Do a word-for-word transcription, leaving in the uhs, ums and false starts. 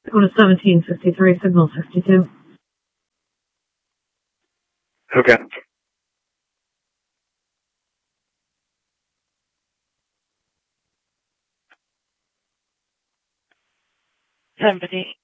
Go to seventeen sixty-three, signal sixty-two. Okay. Somebody